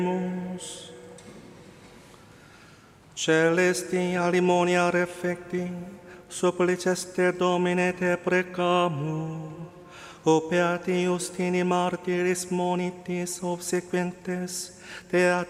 Celesti alimonia refecti, supplices te Domine te precamu, o beati Justini martiris monitis obsequentes, te ad